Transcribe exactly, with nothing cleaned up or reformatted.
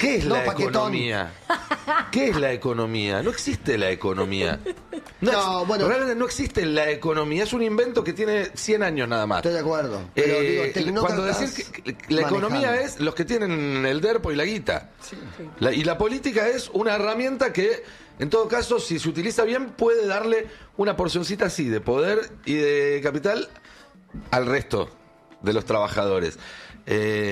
¿Qué es no la paquetón. economía? ¿Qué es la economía? No existe la economía. No, No, ex- bueno. realmente no existe la economía. Es un invento que tiene cien años nada más. Estoy de acuerdo. Pero Eh, digo, tecnócratas cuando decir que que la manejando. economía es los que tienen el derpo y la guita. La- y la política es una herramienta que, en todo caso, si se utiliza bien, puede darle una porcioncita así de poder y de capital al resto de los trabajadores. Eh,